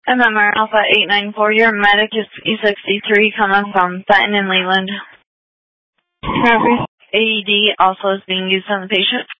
MMR Alpha 894, your medic is E63 coming from Fenton and Leland. AED also is being used on the patient.